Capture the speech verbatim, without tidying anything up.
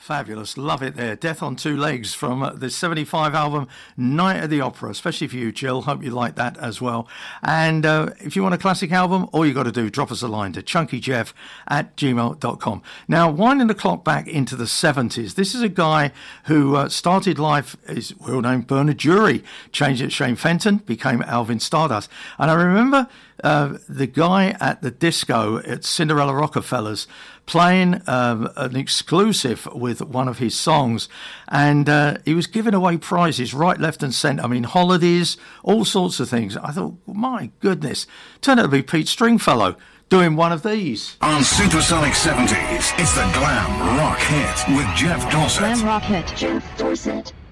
Fabulous. Love it there. Death on Two Legs from uh, the seventy-five album Night at the Opera, especially for you, Jill. Hope you like that as well. And uh, if you want a classic album, all you got to do, drop us a line to chunkyjeff at gmail dot com. Now, winding the clock back into the seventies, this is a guy who uh, started life as real name Bernard Jury, changed it to Shane Fenton, became Alvin Stardust. And I remember uh, the guy at the disco at Cinderella Rockefellers playing um, an exclusive with one of his songs, and uh, he was giving away prizes right, left and centre. I mean, holidays, all sorts of things. I thought, my goodness, turned out to be Pete Stringfellow doing one of these. On Supersonic seventies, it's the Glam Rock Hit with Jeff Dorset. Glam Rock Hit, Jeff Dorset.